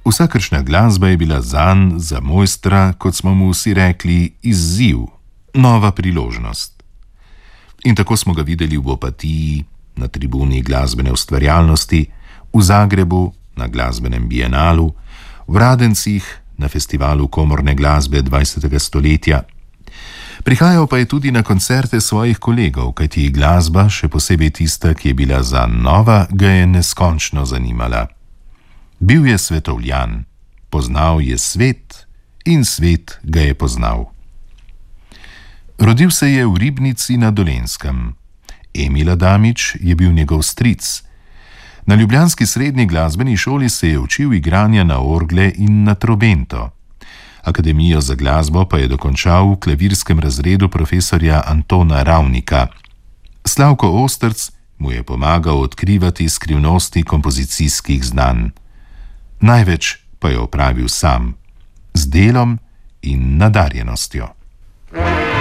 Vsakršna glasba je bila zanj, za mojstra, kot smo mu vsi rekli, izziv, nova priložnost. In tako smo ga videli v Opatiji, na tribuni glasbene ustvarjalnosti, v Zagrebu, na glasbenem bienalu, v Radencih, na festivalu komorne glasbe 20. stoletja. Prihajal pa je tudi na koncerte svojih kolegov, kajti glasba, še posebej tista, ki je bila zanj nova, ga je neskončno zanimala. Bil je svetovljan, poznal je svet in svet ga je poznal. Rodil se je v Ribnici na Dolenjskem. Emil Adamič je bil njegov stric. Na ljubljanski srednji glasbeni šoli se je učil igranja na orgle in na trobento. Akademijo za glasbo pa je dokončal v klavirskem razredu profesorja Antona Ravnika. Slavko Ostrc mu je pomagal odkrivati skrivnosti kompozicijskih znanj. Največ pa je opravil sam, z delom in nadarjenostjo.